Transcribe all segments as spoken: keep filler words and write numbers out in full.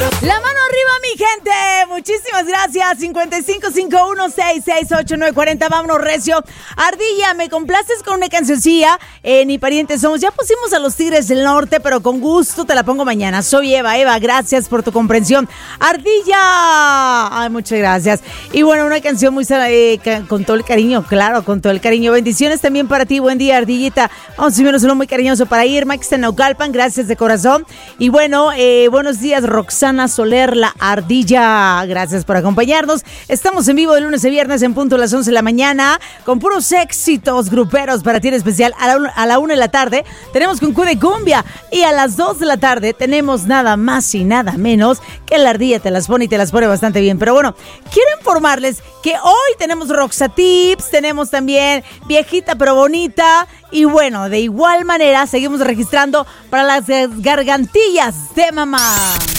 La mano arriba, mi gente. Muchísimas gracias. cincuenta y cinco cincuenta y uno sesenta y seis ochenta y nueve cuarenta. Vámonos, recio. Ardilla, me complaces con una cancioncilla. Eh, ni parientes somos. Ya pusimos a los Tigres del Norte, pero con gusto te la pongo mañana. Soy Eva. Eva, gracias por tu comprensión. Ardilla. Ay, muchas gracias. Y bueno, una canción muy eh, con todo el cariño. Claro, con todo el cariño. Bendiciones también para ti. Buen día, Ardillita. Vamos a subirnos uno muy cariñoso para Irma, que está en Naucalpan. Gracias de corazón. Y bueno, eh, buenos días, Roxana Soler, la Ardilla. Gracias por acompañarnos. Estamos en vivo de lunes a viernes en punto a las once de la mañana con puros éxitos gruperos para ti en especial. A la, a la una de la tarde tenemos con Q de Cumbia y a las dos de la tarde tenemos nada más y nada menos que la Ardilla te las pone y te las pone bastante bien. Pero bueno, quiero informarles que hoy tenemos Roxa Tips, tenemos también Viejita pero Bonita y bueno, de igual manera seguimos registrando para las gargantillas de mamá.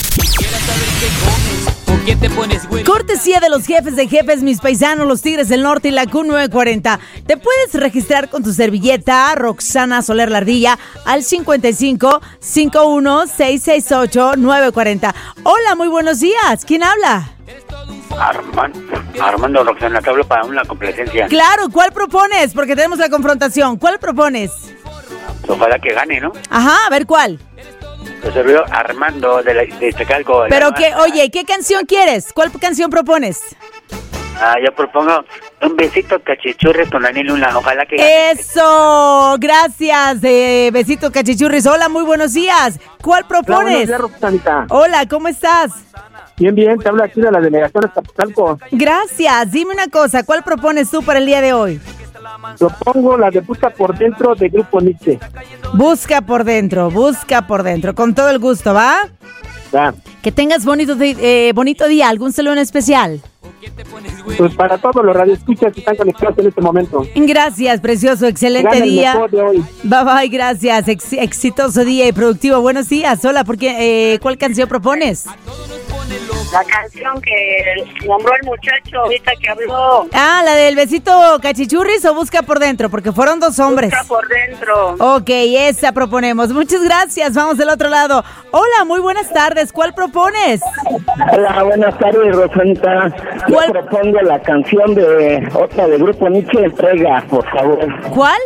¿Qué te pones, güey? Cortesía de los jefes de jefes, mis paisanos, los Tigres del Norte y la Q nueve cuarenta. Te puedes registrar con tu servilleta Roxana Soler la Ardilla al cincuenta y cinco cincuenta y uno sesenta y seis ocho nueve cuarenta. Hola, muy buenos días. ¿Quién habla? Armando, Armando Roxana, te hablo para una complacencia. Claro, ¿cuál propones? Porque tenemos la confrontación. ¿Cuál propones? Ojalá que gane, ¿no? Ajá, a ver cuál. Lo servidor Armando de, la, de Chacalco. Pero que, oye, ¿qué canción quieres? ¿Cuál canción propones? Ah, yo propongo un besito cachichurres con Daniel Luna. Ojalá que gane. Eso, gracias, eh, besito cachichurris. Hola, muy buenos días. ¿Cuál propones? Hola, buenos días, Hola, ¿cómo estás? Bien, bien, te hablo aquí de la delegación de Chacalco. Gracias, dime una cosa, ¿cuál propones tú para el día de hoy? Propongo la de Busca por Dentro de Grupo Nietzsche. Busca por dentro, busca por dentro, con todo el gusto, ¿va? Va. Que tengas bonito, eh, bonito día, ¿algún saludo en especial? Pues para todos los radioescuchas que están conectados en este momento. Gracias, precioso, excelente Gana el día. mejor de hoy. Bye bye, gracias, Ex exitoso día y productivo. Buenos días, hola, porque, eh, ¿cuál canción propones? La canción que nombró el muchacho ahorita que habló. Ah, la del besito cachichurris o Busca por Dentro, porque fueron dos hombres. Busca por Dentro. Ok, esa proponemos. Muchas gracias, vamos del otro lado. Hola, muy buenas tardes, ¿cuál propones? Hola, buenas tardes, Rosanita. Yo ¿Cuál? propongo la canción de otra de Grupo Nietzsche, Entrega, por favor. ¿Cuál?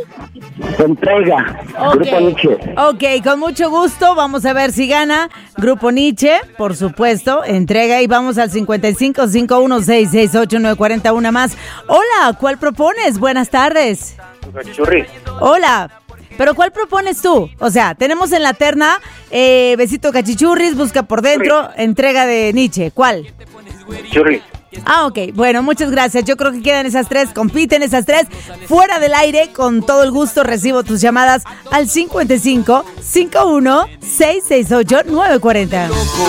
Entrega, Okay. Grupo Nietzsche. Ok, con mucho gusto, vamos a ver si gana Grupo Nietzsche, por supuesto, Entrega y vamos al cincuenta y cinco cincuenta y uno sesenta y seis ocho nueve cuarenta, una más. Hola, ¿cuál propones? Buenas tardes. Cachichurris. Hola, pero ¿cuál propones tú? O sea, tenemos en la terna eh, besito cachichurris, Busca por Dentro, Entrega de Nietzsche. ¿Cuál? Churris. Ah, ok. Bueno, muchas gracias. Yo creo que quedan esas tres, compiten esas tres. Fuera del aire, con todo el gusto recibo tus llamadas al cincuenta y cinco cincuenta y uno sesenta y seis ocho nueve cuarenta.